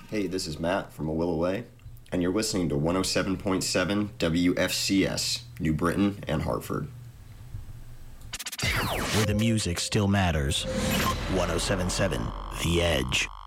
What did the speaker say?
Hey, this is Matt from A Will Away, and you're listening to 107.7 WFCS, New Britain and Hartford. Where the music still matters. 107.7 The Edge.